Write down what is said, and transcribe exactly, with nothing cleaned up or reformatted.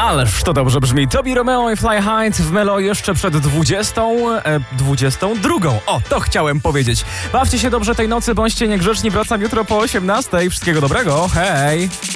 Ależ to dobrze brzmi. Tobi Romeo i Fly High w Melo jeszcze przed dwudziestą, e, dwudziestą drugą. O, to chciałem powiedzieć. Bawcie się dobrze tej nocy, bądźcie niegrzeczni. Wracam jutro po osiemnastej. Wszystkiego dobrego. Hej!